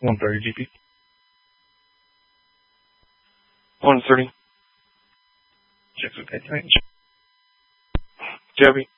130 GP. 130. Checks with head range. Chevy.